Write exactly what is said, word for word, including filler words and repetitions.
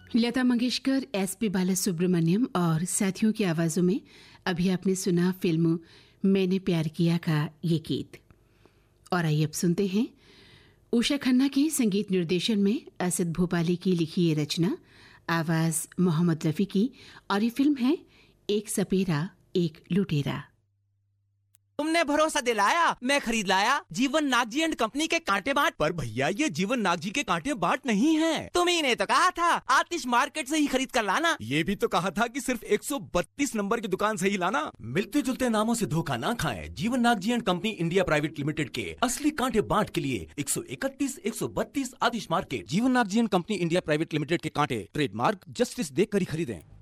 Lata Mangeshkar, S P Balasubrahmanyam और साथियों की आवाज़ों में अभी आपने सुना फिल्म मैंने प्यार किया का ये गीत। और आइए अब सुनते हैं उषा खन्ना के संगीत निर्देशन में असद भोपाली की लिखी ये रचना, आवाज़ मोहम्मद रफ़ी की, और ये फिल्म है एक सपेरा एक लुटेरा। तुमने भरोसा दिलाया, मैं खरीद लाया जीवन नाग जी एंड कंपनी के कांटे बाट। पर भैया ये जीवन नाग जी के कांटे बाट नहीं है। तुम्ही ने तो कहा था आतिश मार्केट से ही खरीद कर लाना। ये भी तो कहा था कि सिर्फ एक सौ बत्तीस नंबर की दुकान से ही लाना। मिलते जुलते नामों से धोखा ना खाएं। जीवन नाग जी and company India private limited के असली कांटे बाट के लिए एक सौ इकतीस, एक सौ बत्तीस आतिश मार्केट। जीवन नाग जी and company India private limited के कांटे ट्रेडमार्क जस्टिस देख कर ही खरीदें।